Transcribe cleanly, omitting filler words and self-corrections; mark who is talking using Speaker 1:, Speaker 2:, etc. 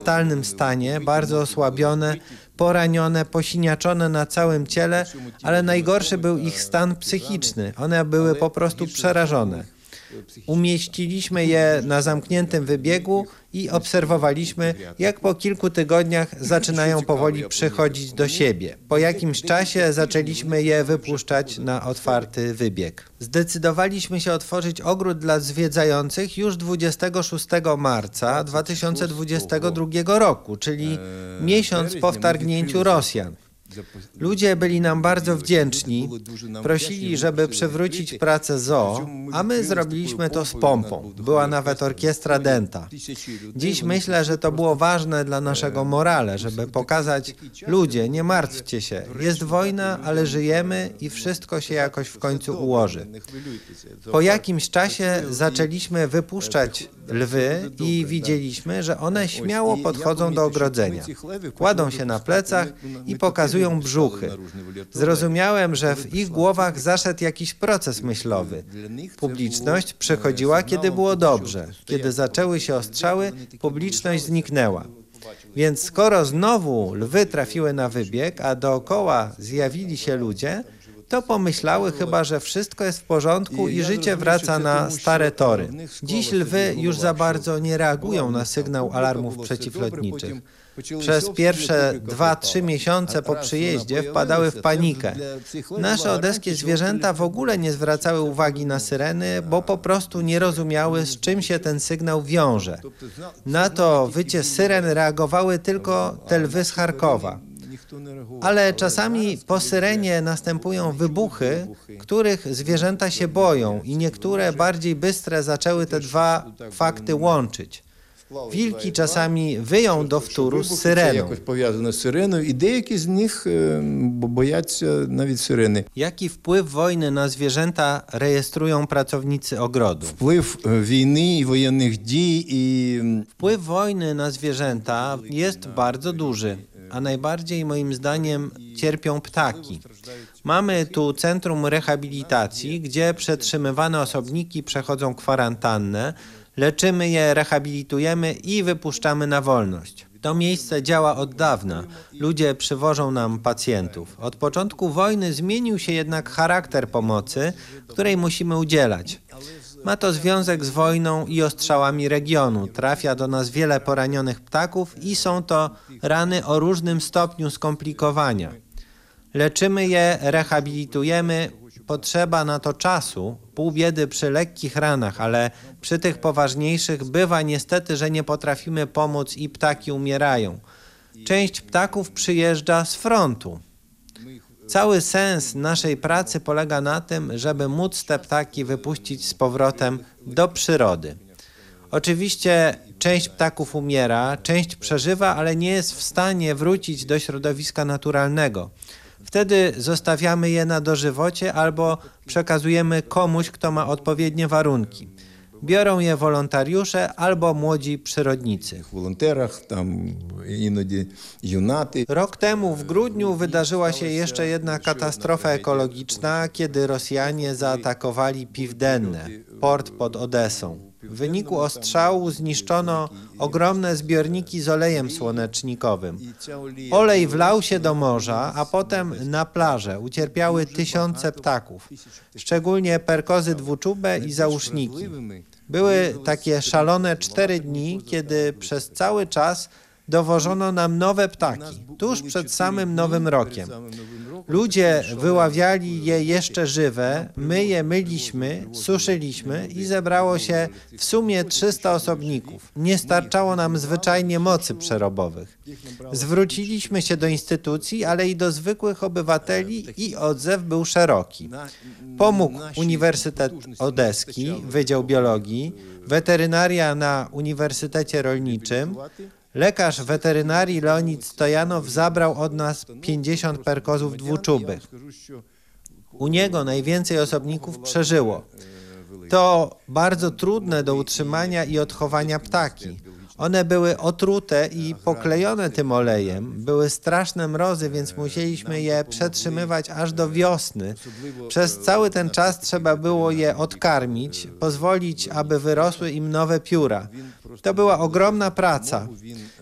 Speaker 1: fatalnym stanie, bardzo osłabione, poranione, posiniaczone na całym ciele, ale najgorszy był ich stan psychiczny. One były po prostu przerażone. Umieściliśmy je na zamkniętym wybiegu i obserwowaliśmy, jak po kilku tygodniach zaczynają powoli przychodzić do siebie. Po jakimś czasie zaczęliśmy je wypuszczać na otwarty wybieg. Zdecydowaliśmy się otworzyć ogród dla zwiedzających już 26 marca 2022 roku, czyli miesiąc po wtargnięciu Rosjan. Ludzie byli nam bardzo wdzięczni, prosili, żeby przywrócić pracę zoo, a my zrobiliśmy to z pompą. Była nawet orkiestra dęta. Dziś myślę, że to było ważne dla naszego morale, żeby pokazać: ludzie, nie martwcie się, jest wojna, ale żyjemy i wszystko się jakoś w końcu ułoży. Po jakimś czasie zaczęliśmy wypuszczać lwy i widzieliśmy, że one śmiało podchodzą do ogrodzenia. Kładą się na plecach i pokazują brzuchy. Zrozumiałem, że w ich głowach zaszedł jakiś proces myślowy. Publiczność przychodziła, kiedy było dobrze. Kiedy zaczęły się ostrzały, publiczność zniknęła. Więc skoro znowu lwy trafiły na wybieg, a dookoła zjawili się ludzie, to pomyślały chyba, że wszystko jest w porządku i życie wraca na stare tory. Dziś lwy już za bardzo nie reagują na sygnał alarmów przeciwlotniczych. Przez pierwsze 2-3 miesiące po przyjeździe wpadały w panikę. Nasze odeskie zwierzęta w ogóle nie zwracały uwagi na syreny, bo po prostu nie rozumiały, z czym się ten sygnał wiąże. Na to wycie syren reagowały tylko te lwy z Charkowa. Ale czasami po syrenie następują wybuchy, których zwierzęta się boją i niektóre bardziej bystre zaczęły te dwa fakty łączyć. Wilki czasami wyją do wtóru z syreną.
Speaker 2: Jakoś powiązane z syreną i деякі z nich boją nawet syreny.
Speaker 1: Jaki wpływ wojny na zwierzęta rejestrują pracownicy ogrodu?
Speaker 2: Wpływ wojny i wojennych dzieł i...
Speaker 1: Wpływ wojny na zwierzęta jest bardzo duży, a najbardziej moim zdaniem cierpią ptaki. Mamy tu centrum rehabilitacji, gdzie przetrzymywane osobniki przechodzą kwarantannę, leczymy je, rehabilitujemy i wypuszczamy na wolność. To miejsce działa od dawna. Ludzie przywożą nam pacjentów. Od początku wojny zmienił się jednak charakter pomocy, której musimy udzielać. Ma to związek z wojną i ostrzałami regionu. Trafia do nas wiele poranionych ptaków i są to rany o różnym stopniu skomplikowania. Leczymy je, rehabilitujemy. Potrzeba na to czasu, pół biedy przy lekkich ranach, ale przy tych poważniejszych bywa niestety, że nie potrafimy pomóc i ptaki umierają. Część ptaków przyjeżdża z frontu. Cały sens naszej pracy polega na tym, żeby móc te ptaki wypuścić z powrotem do przyrody. Oczywiście część ptaków umiera, część przeżywa, ale nie jest w stanie wrócić do środowiska naturalnego. Wtedy zostawiamy je na dożywocie albo przekazujemy komuś, kto ma odpowiednie warunki. Biorą je wolontariusze albo młodzi przyrodnicy. Rok temu w grudniu wydarzyła się jeszcze jedna katastrofa ekologiczna, kiedy Rosjanie zaatakowali Piwdenne, port pod Odessą. W wyniku ostrzału zniszczono ogromne zbiorniki z olejem słonecznikowym. Olej wlał się do morza, a potem na plażę. Ucierpiały tysiące ptaków, szczególnie perkozy dwuczubę i załóżniki. Były takie szalone 4 dni, kiedy przez cały czas dowożono nam nowe ptaki, tuż przed samym Nowym Rokiem. Ludzie wyławiali je jeszcze żywe, my je myliśmy, suszyliśmy i zebrało się w sumie 300 osobników. Nie starczało nam zwyczajnie mocy przerobowych. Zwróciliśmy się do instytucji, ale i do zwykłych obywateli i odzew był szeroki. Pomógł Uniwersytet Odeski, Wydział Biologii, weterynaria na Uniwersytecie Rolniczym. Lekarz weterynarii Leonid Stojanow zabrał od nas 50 perkozów dwuczubych. U niego najwięcej osobników przeżyło. To bardzo trudne do utrzymania i odchowania ptaki. One były otrute i poklejone tym olejem. Były straszne mrozy, więc musieliśmy je przetrzymywać aż do wiosny. Przez cały ten czas trzeba było je odkarmić, pozwolić, aby wyrosły im nowe pióra. To była ogromna praca.